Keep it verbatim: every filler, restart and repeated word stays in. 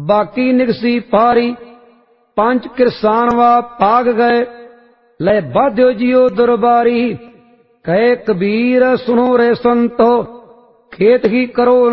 बाकी निगसी पारी पंच किरसानवा भाग गए। ले बाध्यो जियो दरबारी कहे कबीर सुनो रे संतो खेत ही करो